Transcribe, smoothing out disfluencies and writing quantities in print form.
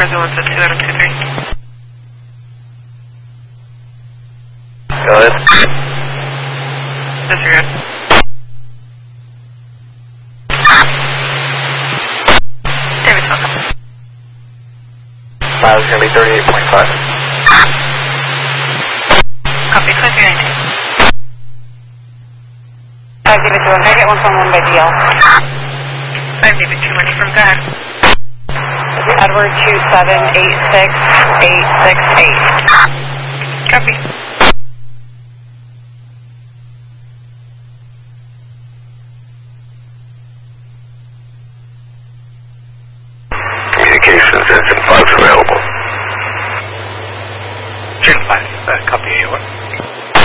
Fresno 172 Adam 23. Go ahead. Disregard. David, welcome. Miles is going to be 38.5. Copy, 2319. 5 David 2, can I get 111 by DL? 5 David 2, money from, go ahead. Edward 2786868. Copy. Communications, engine 5 available.